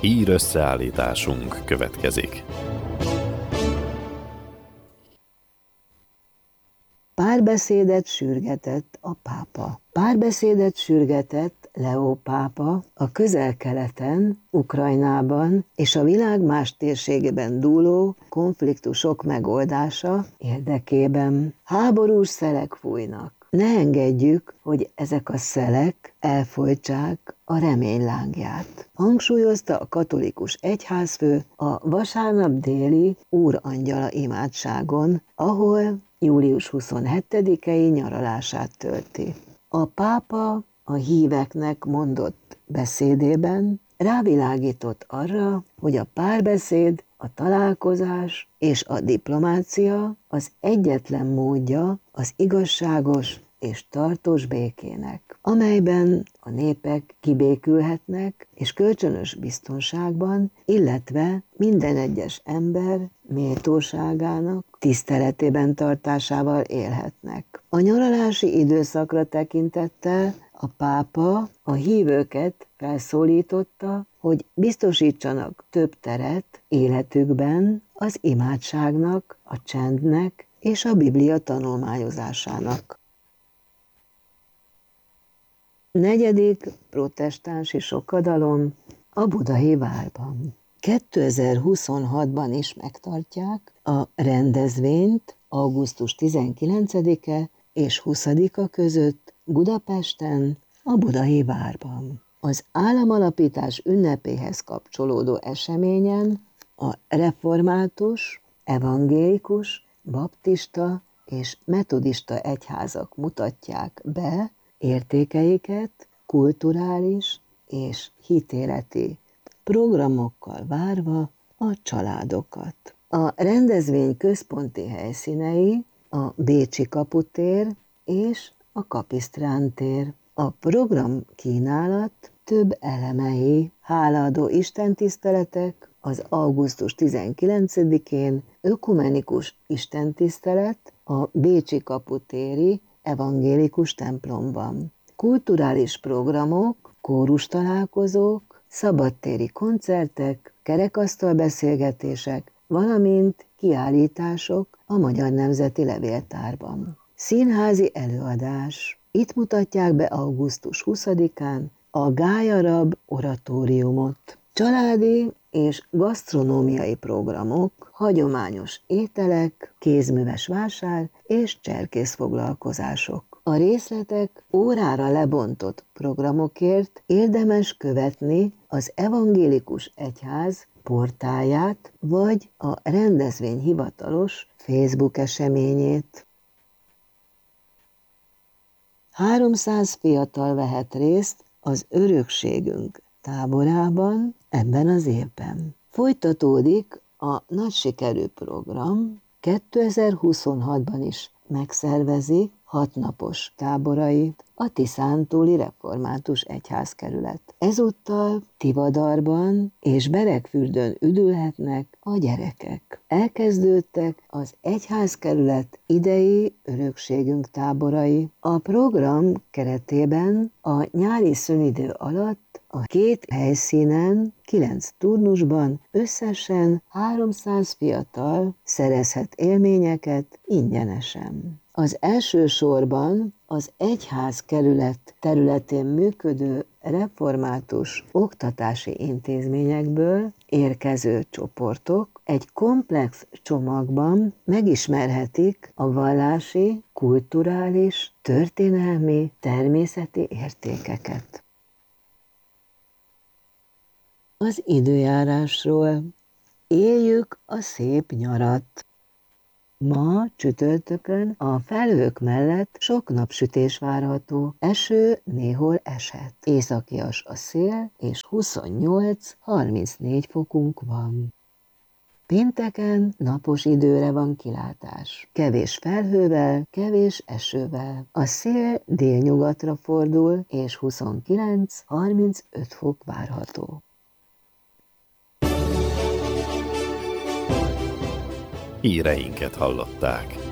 Hír összeállításunk következik. Párbeszédet sürgetett a pápa. Párbeszédet sürgetett Leó pápa a Közel-Keleten, Ukrajnában és a világ más térségében dúló konfliktusok megoldása érdekében. Háborús szelek fújnak. Ne engedjük, hogy ezek a szelek elfojtsák a reménylángját, hangsúlyozta a katolikus egyházfő a vasárnap déli Úrangyala imádságon, ahol július 27-i nyaralását tölti. A pápa a híveknek mondott beszédében rávilágított arra, hogy a párbeszéd, a találkozás és a diplomácia az egyetlen módja az igazságos és tartós békének, amelyben a népek kibékülhetnek és kölcsönös biztonságban, illetve minden egyes ember méltóságának tiszteletében tartásával élhetnek. A nyaralási időszakra tekintettel a pápa a hívőket felszólította, hogy biztosítsanak több teret életükben az imádságnak, a csendnek és a Biblia tanulmányozásának. Negyedik protestánsi sokkadalom a Budai Várban. 2026-ban is megtartják a rendezvényt augusztus 19-e és 20-a között Budapesten, a Budai Várban. Az államalapítás ünnepéhez kapcsolódó eseményen a református, evangélikus, baptista és metodista egyházak mutatják be értékeiket kulturális és hitéleti programokkal várva a családokat. A rendezvény központi helyszínei a Bécsi kaputér és a Kapisztrán tér. A program kínálat több elemei, hálaadó istentiszteletek, az augusztus 19-én ökumenikus istentisztelet a Bécsi kaputéri evangélikus templomban. Kulturális programok, kórustalálkozók, szabadtéri koncertek, kerekasztalbeszélgetések, valamint kiállítások a Magyar Nemzeti Levéltárban. Színházi előadás. Itt mutatják be augusztus 20-án a Gályarab oratóriumot. Családi és gasztronómiai programok, hagyományos ételek, kézműves vásár és cserkészfoglalkozások. A részletek órára lebontott programokért érdemes követni az Evangélikus Egyház portáját vagy a rendezvény hivatalos Facebook eseményét. 300 fiatal vehet részt az Örökségünk táborában ebben az évben. Folytatódik a nagy sikerű program, 2026-ban is megszervezi 6 napos táborait a Tiszántúli Református Egyházkerület. Ezúttal Tivadarban és Beregfürdőn üdülhetnek a gyerekek. Elkezdődtek az egyházkerület idei Örökségünk táborai. A program keretében a nyári szünidő alatt a 2 helyszínen, 9 turnusban összesen 300 fiatal szerezhet élményeket ingyenesen. Az első sorban az egyházkerület területén működő református oktatási intézményekből érkező csoportok egy komplex csomagban megismerhetik a vallási, kulturális, történelmi, természeti értékeket. Az időjárásról. Éljük a szép nyarat. Ma csütörtökön a felhők mellett sok napsütés várható, eső néhol eshet. Északias a szél, és 28-34 fokunk van. Pénteken napos időre van kilátás. Kevés felhővel, kevés esővel. A szél délnyugatra fordul, és 29-35 fok várható. Híreinket hallották.